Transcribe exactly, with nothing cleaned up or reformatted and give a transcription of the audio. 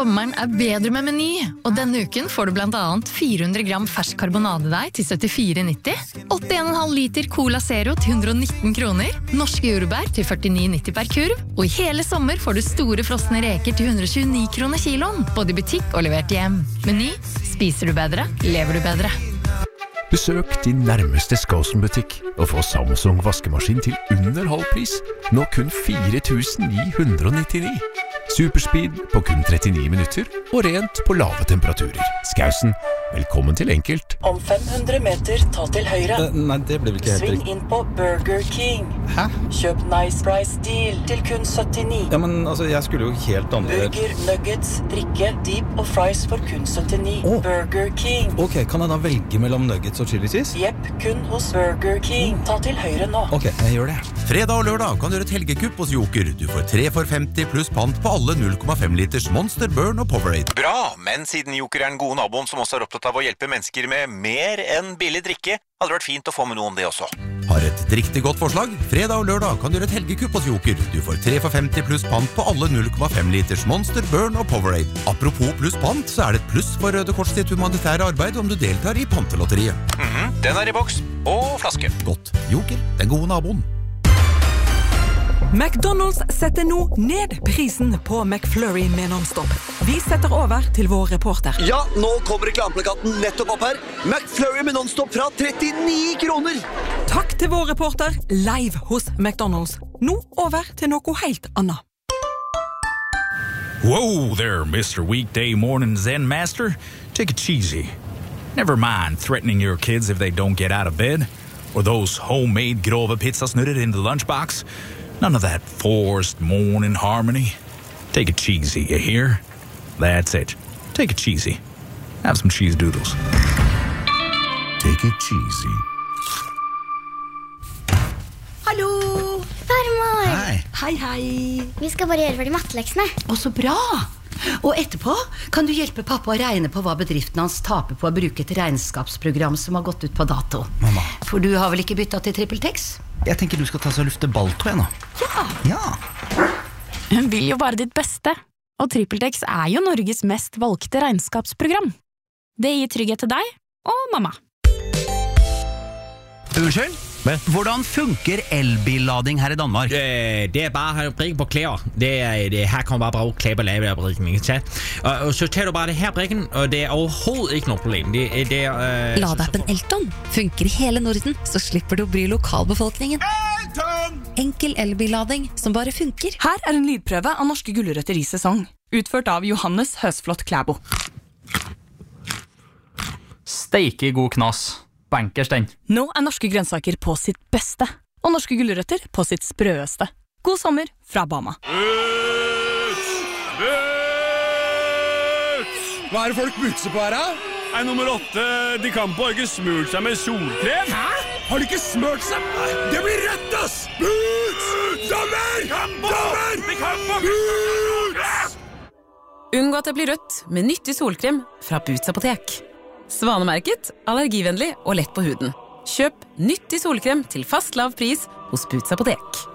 Sommeren er bedre med Meny, og denne uken får du blant annet fire hundre gram fersk karbonadedeig til syttifire nitti, åtti komma fem liter Cola Zero til hundre og nitten kroner, norske jordbær til førtini nitti per kurv, og i hele sommer får du store frosne reker til hundre og tjueni kroner kiloen, både i butikk og levert hjem. Meny, spiser du bedre, lever du bedre. Besøk din nærmeste Skåsen-butikk og få Samsung vaskemaskin til under halv pris, nå kun fire tusen ni hundre og nittini. Superspeed på kun trettini minutter og rent på lave temperaturer. Skåsen, velkommen til enkelt. Om fem hundre meter, ta til høyre. Uh, nei, det ble vel ikke helt Sving inn på Burger King. Hæ? Kjøp Nice Price Deal til kun syttini. Ja, men altså, jeg skulle jo helt andre... Burger, nuggets, drikke, deep og fries for kun syttini. Oh. Burger King. Ok, kan jeg da velge mellom nuggets og chili cheese? Jepp, kun hos Burger King. Ta til høyre nå. Ok, jeg gjør det. Fredag og lørdag kan du gjøre et helgekupp hos Joker. Du får tre for femti pluss pant på alle null komma fem liters Monster, Burn og Powerade. Bra, men siden Joker er den gode naboen som også er opptatt av å hjelpe mennesker med mer enn billig drikke, hadde det vært fint å få med noe om det også. Har et riktig godt forslag? Fredag og lørdag kan du gjøre et helgekupp hos Joker. Du får tre for femti pluss pant på alle null komma fem liters Monster, Burn og Powerade. Apropos pluss pant, så er det et pluss for Røde Kors sitt humanitære arbeid om du deltar i pantelotteriet. Mhm, den er i boks. Og flaske. Godt. Joker, den gode naboen. McDonald's setter nå ned prisen på McFlurry med non-stop. Vi setter over til vår reporter. Ja, nå kommer reklameplakaten nettopp opp her. McFlurry med non-stop fra trettini kroner. Takk til vår reporter, live hos McDonald's. Nå over til noe helt annet. Whoa there, Mister Weekday Morning Zen Master. Take it cheesy. Never mind threatening your kids if they don't get out of bed. Or those homemade grove pizzasnurrer in the lunchbox. None of that forced morning harmony. Take it cheesy, you hear? That's it. Take it cheesy. Have some cheese doodles. Take it cheesy. Hallo! Farmor! Hei. Hei, hei. Vi skal bare gjøre ferdig matteleksene. Å, så bra! Og etterpå kan du hjelpe pappa å regne på hva bedriften hans taper på å bruke et regnskapsprogram som har gått ut på dato. Mamma. For du har vel ikke byttet til TrippelTex? Jeg tenker du skal ta seg og lufte balltå nå. Ja. Ja. Hun vil jo bare ditt beste, og TrippelTex er jo Norges mest valgte regnskapsprogram. Det gir trygghet til deg og mamma. Unnskyld? Men? Hvordan funker elbillading her i Danmark? Det, det er bare å bruke på klær. Det, det, her kan man bare bruke klær på lavebrikken. Og, og så tar du bare det her brikken, og det er overhovedet ikke noe problem. Det, det, uh, Ladeappen Elton funker i hele Norden, så slipper du å bry lokalbefolkningen. Elton! Enkel elbillading som bare funker. Her er en lydprøve av norske gulrøtter i sesong, utført av Johannes Høsflot Klæbo. Steike god knass. Bankers den. Nå er norske grønnsaker på sitt beste, og norske gulrøtter på sitt sprøeste. God sommer fra Bama. Boots! Boots! Hva er det folk butser på her, da? Nei, nummer åtte, de kan på ikke smurt seg med solkrem. Hæ? Har de ikke smurt seg? Det blir rett, ass! Boots! Dommer! Dommer! De kan på! Boots! Unngå at det blir rødt med nyttig solkrem fra Boots apotek. Svanemerket, allergivennlig og lett på huden. Kjøp nyttig solkrem til fast lav pris hos Boots apotek.